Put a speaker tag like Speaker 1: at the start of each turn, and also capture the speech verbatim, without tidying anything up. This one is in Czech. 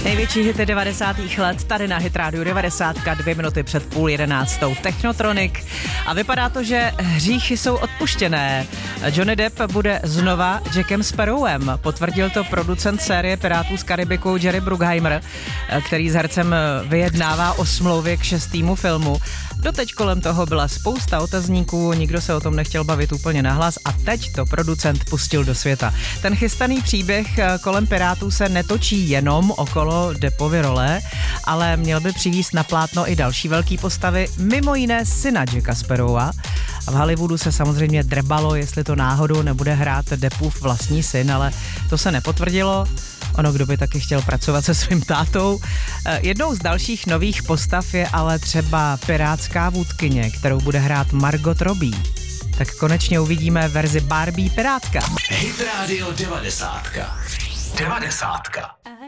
Speaker 1: Největší hity devadesátých let tady na Hit Radio devadesát, dvě minuty před půl jedenáctou Technotronic. A vypadá to, že hříchy jsou odpuštěné. Johnny Depp bude znova Jackem Sparrowem. Potvrdil to producent série Pirátů z Karibiku Jerry Bruckheimer, který s hercem vyjednává o smlouvě k šestýmu filmu. Doteď kolem toho byla spousta otazníků, nikdo se o tom nechtěl bavit úplně nahlas a teď to producent pustil do světa. Ten chystaný příběh kolem Pirátů se netočí jenom okolo Deppovy role, ale měl by přivést na plátno i další velký postavy, mimo jiné syna Jacka Sparrowa. A v Hollywoodu se samozřejmě drbalo, jestli to náhodou nebude hrát Deppův vlastní syn, ale to se nepotvrdilo. Ono, kdo by taky chtěl pracovat se svým tátou. Jednou z dalších nových postav je ale třeba pirátská vůdkyně, kterou bude hrát Margot Robbie. Tak konečně uvidíme verzi Barbie pirátka.
Speaker 2: Hit Radio devadesátka. Devadesátka.